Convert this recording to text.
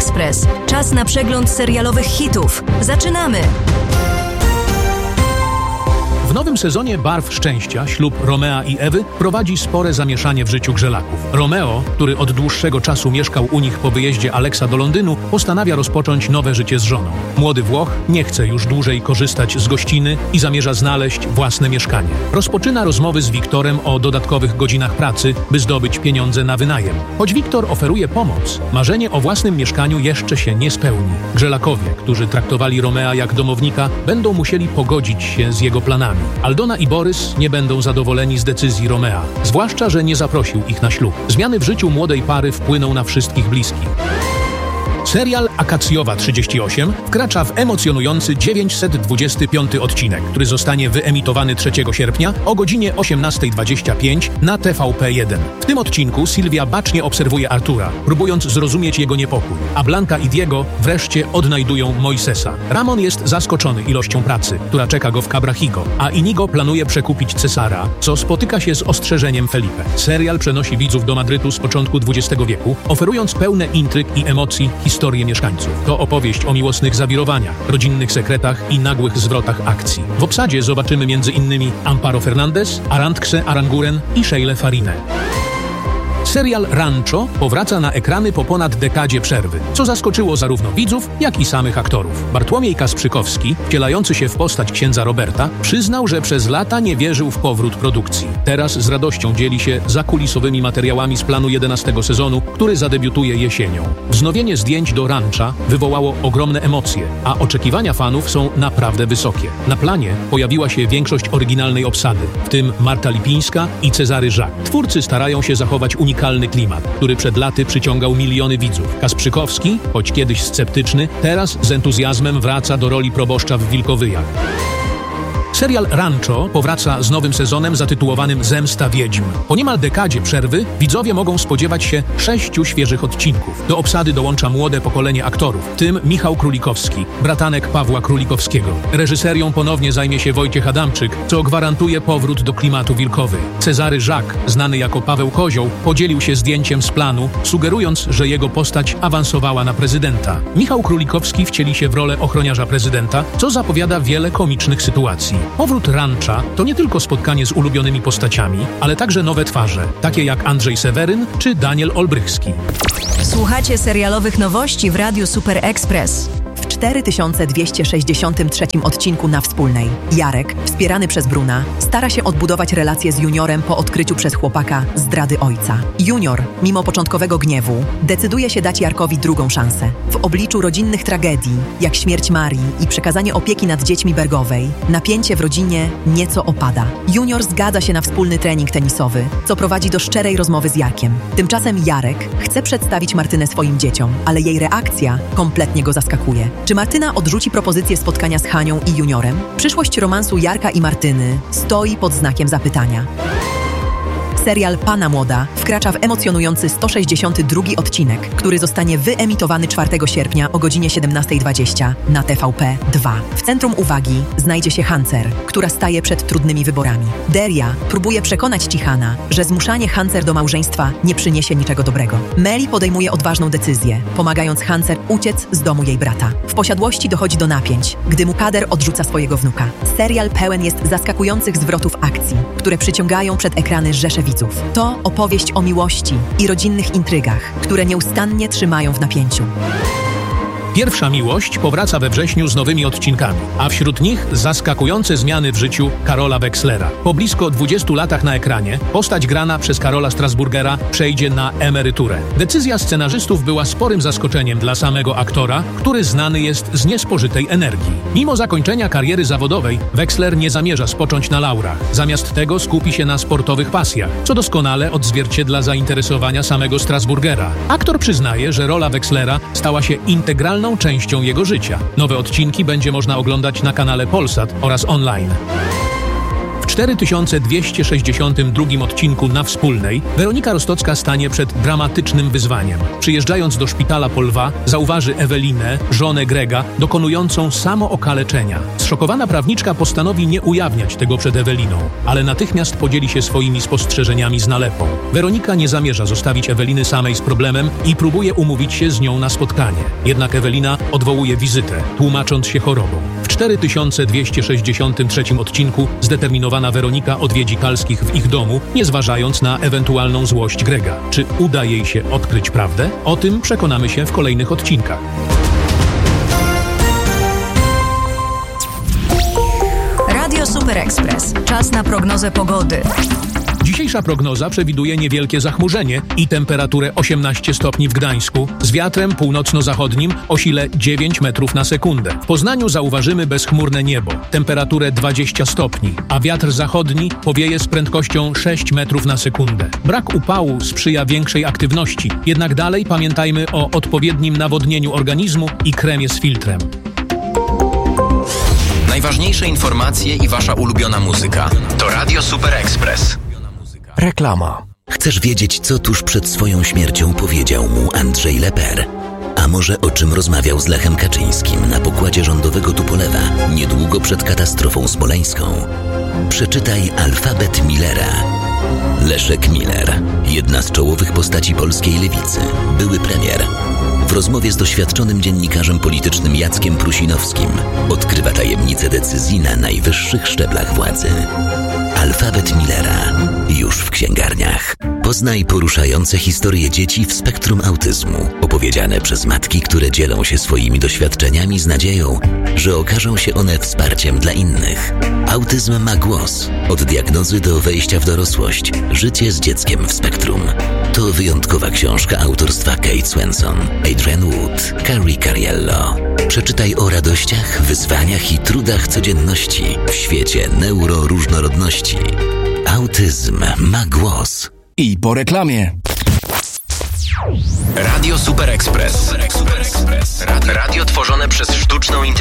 Express. Czas na przegląd serialowych hitów. Zaczynamy! W nowym sezonie Barw Szczęścia ślub Romea i Ewy prowadzi spore zamieszanie w życiu Grzelaków. Romeo, który od dłuższego czasu mieszkał u nich po wyjeździe Alexa do Londynu, postanawia rozpocząć nowe życie z żoną. Młody Włoch nie chce już dłużej korzystać z gościny i zamierza znaleźć własne mieszkanie. Rozpoczyna rozmowy z Wiktorem o dodatkowych godzinach pracy, by zdobyć pieniądze na wynajem. Choć Wiktor oferuje pomoc, marzenie o własnym mieszkaniu jeszcze się nie spełni. Grzelakowie, którzy traktowali Romea jak domownika, będą musieli pogodzić się z jego planami. Aldona i Borys nie będą zadowoleni z decyzji Romea, zwłaszcza, że nie zaprosił ich na ślub. Zmiany w życiu młodej pary wpłyną na wszystkich bliskich. Serial Akacjowa 38 wkracza w emocjonujący 925 odcinek, który zostanie wyemitowany 3 sierpnia o godzinie 18:25 na TVP1. W tym odcinku Sylwia bacznie obserwuje Artura, próbując zrozumieć jego niepokój, a Blanka i Diego wreszcie odnajdują Moisesa. Ramon jest zaskoczony ilością pracy, która czeka go w Cabrahigo, a Inigo planuje przekupić Cesara, co spotyka się z ostrzeżeniem Felipe. Serial przenosi widzów do Madrytu z początku XX wieku, oferując pełne intryg i emocji historię mieszkańców. To opowieść o miłosnych zawirowaniach, rodzinnych sekretach i nagłych zwrotach akcji. W obsadzie zobaczymy m.in. Amparo Fernandez, Arantxe Aranguren i Sheilę Farinę. Serial Rancho powraca na ekrany po ponad dekadzie przerwy, co zaskoczyło zarówno widzów, jak i samych aktorów. Bartłomiej Kasprzykowski, wcielający się w postać księdza Roberta, przyznał, że przez lata nie wierzył w powrót produkcji. Teraz z radością dzieli się zakulisowymi materiałami z planu 11 sezonu, który zadebiutuje jesienią. Wznowienie zdjęć do Rancha wywołało ogromne emocje, a oczekiwania fanów są naprawdę wysokie. Na planie pojawiła się większość oryginalnej obsady, w tym Marta Lipińska i Cezary Żak. Twórcy starają się zachować unikalny klimat, który przed laty przyciągał miliony widzów. Kasprzykowski, choć kiedyś sceptyczny, teraz z entuzjazmem wraca do roli proboszcza w Wilkowyjach. Serial Rancho powraca z nowym sezonem zatytułowanym Zemsta Wiedźm. Po niemal dekadzie przerwy widzowie mogą spodziewać się 6 świeżych odcinków. Do obsady dołącza młode pokolenie aktorów, w tym Michał Królikowski, bratanek Pawła Królikowskiego. Reżyserią ponownie zajmie się Wojciech Adamczyk, co gwarantuje powrót do klimatu Wilkowy. Cezary Żak, znany jako Paweł Kozioł, podzielił się zdjęciem z planu, sugerując, że jego postać awansowała na prezydenta. Michał Królikowski wcieli się w rolę ochroniarza prezydenta, co zapowiada wiele komicznych sytuacji. Powrót Rancha to nie tylko spotkanie z ulubionymi postaciami, ale także nowe twarze, takie jak Andrzej Seweryn czy Daniel Olbrychski. Słuchacie serialowych nowości w Radiu Super Express. W 4263 odcinku Na Wspólnej Jarek, wspierany przez Bruna, stara się odbudować relacje z Juniorem po odkryciu przez chłopaka zdrady ojca. Junior, mimo początkowego gniewu, decyduje się dać Jarkowi drugą szansę. W obliczu rodzinnych tragedii, jak śmierć Marii i przekazanie opieki nad dziećmi Bergowej, napięcie w rodzinie nieco opada. Junior zgadza się na wspólny trening tenisowy, co prowadzi do szczerej rozmowy z Jarkiem. Tymczasem Jarek chce przedstawić Martynę swoim dzieciom, ale jej reakcja kompletnie go zaskakuje. Czy Martyna odrzuci propozycję spotkania z Hanią i Juniorem? Przyszłość romansu Jarka i Martyny stoi pod znakiem zapytania. Serial Pana Młoda wkracza w emocjonujący 162 odcinek, który zostanie wyemitowany 4 sierpnia o godzinie 17:20 na TVP2. W centrum uwagi znajdzie się Hancer, która staje przed trudnymi wyborami. Deria próbuje przekonać Cichana, że zmuszanie Hancer do małżeństwa nie przyniesie niczego dobrego. Meli podejmuje odważną decyzję, pomagając Hancer uciec z domu jej brata. W posiadłości dochodzi do napięć, gdy Mukader odrzuca swojego wnuka. Serial pełen jest zaskakujących zwrotów akcji, które przyciągają przed ekrany rzesze widzów. To opowieść o miłości i rodzinnych intrygach, które nieustannie trzymają w napięciu. Pierwsza miłość powraca we wrześniu z nowymi odcinkami, a wśród nich zaskakujące zmiany w życiu Karola Wekslera. Po blisko 20 latach na ekranie postać grana przez Karola Strasburgera przejdzie na emeryturę. Decyzja scenarzystów była sporym zaskoczeniem dla samego aktora, który znany jest z niespożytej energii. Mimo zakończenia kariery zawodowej, Weksler nie zamierza spocząć na laurach. Zamiast tego skupi się na sportowych pasjach, co doskonale odzwierciedla zainteresowania samego Strasburgera. Aktor przyznaje, że rola Wekslera stała się integralną częścią jego życia. Nowe odcinki będzie można oglądać na kanale Polsat oraz online. W W 4262 odcinku Na Wspólnej Weronika Rostocka stanie przed dramatycznym wyzwaniem. Przyjeżdżając do szpitala po lwa, zauważy Ewelinę, żonę Grega, dokonującą samookaleczenia. Zszokowana prawniczka postanowi nie ujawniać tego przed Eweliną, ale natychmiast podzieli się swoimi spostrzeżeniami z nalepą. Weronika nie zamierza zostawić Eweliny samej z problemem i próbuje umówić się z nią na spotkanie. Jednak Ewelina odwołuje wizytę, tłumacząc się chorobą. W 4263 odcinku zdeterminowana Weronika odwiedzi Kalskich w ich domu, nie zważając na ewentualną złość Grega. Czy uda jej się odkryć prawdę? O tym przekonamy się w kolejnych odcinkach. Radio Super Express. Czas na prognozę pogody. Dzisiejsza prognoza przewiduje niewielkie zachmurzenie i temperaturę 18 stopni w Gdańsku z wiatrem północno-zachodnim o sile 9 metrów na sekundę. W Poznaniu zauważymy bezchmurne niebo, temperaturę 20 stopni, a wiatr zachodni powieje z prędkością 6 metrów na sekundę. Brak upału sprzyja większej aktywności, jednak dalej pamiętajmy o odpowiednim nawodnieniu organizmu i kremie z filtrem. Najważniejsze informacje i wasza ulubiona muzyka to Radio Super Express. Reklama. Chcesz wiedzieć, co tuż przed swoją śmiercią powiedział mu Andrzej Leper? A może o czym rozmawiał z Lechem Kaczyńskim na pokładzie rządowego Tupolewa niedługo przed katastrofą smoleńską? Przeczytaj Alfabet Millera. Leszek Miller, jedna z czołowych postaci polskiej lewicy, były premier. W rozmowie z doświadczonym dziennikarzem politycznym Jackiem Prusinowskim odkrywa tajemnice decyzji na najwyższych szczeblach władzy. Alfabet Millera już w księgarniach. Poznaj poruszające historie dzieci w spektrum autyzmu, opowiedziane przez matki, które dzielą się swoimi doświadczeniami z nadzieją, że okażą się one wsparciem dla innych. Autyzm ma głos. Od diagnozy do wejścia w dorosłość. Życie z dzieckiem w spektrum. To wyjątkowa książka autorstwa Kate Swenson, Adrian Wood, Carrie Cariello. Przeczytaj o radościach, wyzwaniach i trudach codzienności w świecie neuroróżnorodności. Autyzm ma głos. I po reklamie. Radio Super Express. Radio tworzone przez sztuczną inteligencję.